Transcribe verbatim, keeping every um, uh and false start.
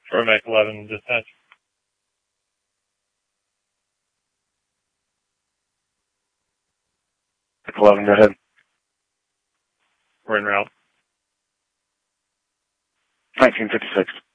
Romac eleven, dispatch. eleven, go ahead. We're en route. nineteen fifty-six.